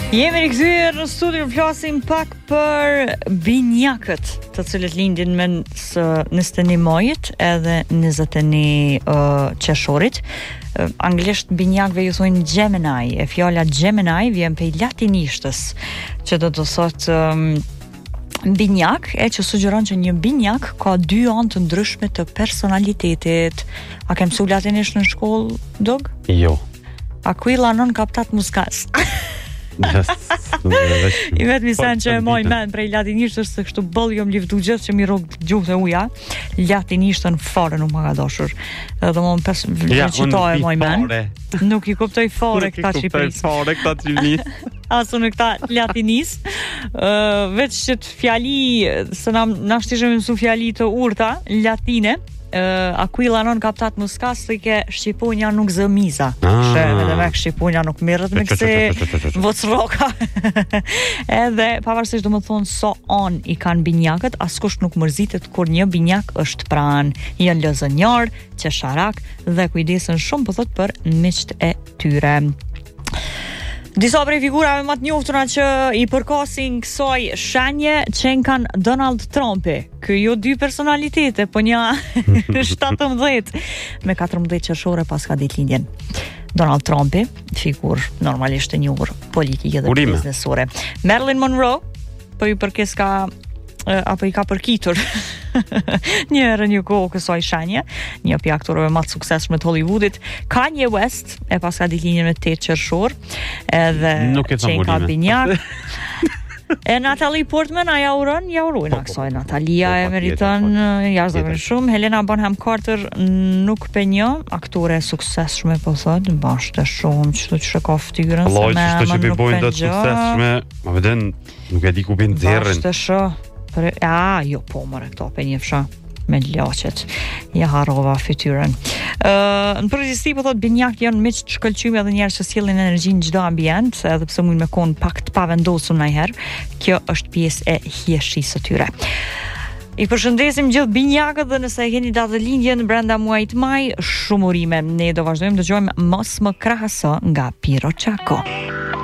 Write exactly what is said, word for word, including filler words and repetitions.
Jemi rikthyer në studio, flasim pak për binjakët, të cilët lindin me së njëzet e një majit edhe njëzet e një uh, qershorit. Uh, anglisht binjakëve ju thonë Gemini, e fjala Gemini vjen prej latinishtës, që do të thotë um, binjak, e që sugjeron që një binjak ka dy anë të ndryshme të personalitetit. A ke mësuar latinisht në shkollë, Dog? Jo. Aquila non captat muscas. I vetë mi sen që e moj men prej latinishtës se kështu bëllë jom livdu gjithë që mi rogë gjuhë dhe uja, latinishtën fare nuk më ka doshur dhe më më pes vëqitoj e moj men nuk i kuptoj fare këta Shqipëris fare këta Shqipëris asu në këta latinis uh, veç që të fjali se na, na shtishëm mësu fjali të urta latine. Uh, Aquila non captat muscas ke Shqiponja nuk zëmiza. Ah. Shë edhe me Shqiponja nuk mirët me këse vocroka. Edhe pavarësisht do më thonë so on i kanë binjakët, askush nuk mërzitet kur një binjak është pranë. Janë lëzënjar, qesharak dhe kujdesen shumë po thot për miqt e tyre. Disa prej figurave më të njoftuna që i përkasin kësaj shenje qenë kanë Donald Trumpi. Ky jo dy personalitete, po një shtatëmbëdhjetë me katërmbëdhjetë qershore pas ka ditëlindjen. Donald Trumpi, figur normalisht e njohur politike dhe Urime. biznesore. Marilyn Monroe, po i përkes ka apo i ka përkitur një herë një kohë kësaj shenje, një prej aktorëve më të suksesshëm të Hollywoodit. Kanye West e pas ka ditëlindjen me tetë qershor, edhe që ka binjak. E Natalie Portman a ja uron, ja urojnë aksoj. Natalia e meriton jashtëzakonisht shumë. Helena Bonham Carter nuk pe një aktore e suksesshme po thot, bashkë shumë çdo që ka fytyrën se më që bi bojnë të suksesshme, ma veden nuk e di ku bin zerrin. Bashkë shumë. A, jo, po, mëre këto pe një fsha me laqet. Ja harova fytyrën. Uh, në përgjithësi po thot binjak janë miq të shkëlqyme edhe njerëz që sjellin energjinë në çdo ambient, edhe pse mund me kon pak të pavendosur ndonjëherë. Kjo është pjesë e hijeshisë së tyre. I përshëndesim gjithë binjakët dhe nëse e keni datë lindjen brenda muajit maj, shumë urime. Ne do vazhdojmë dëgjojmë Mos më krahaso nga Piro Çako.